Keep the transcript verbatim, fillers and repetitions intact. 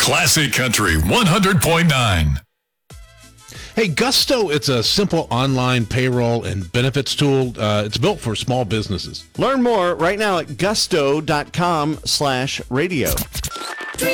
Classic Country one hundred point nine. Hey, Gusto, it's a simple online payroll and benefits tool. Uh, it's built for small businesses. Learn more right now at gusto dot com slash radio.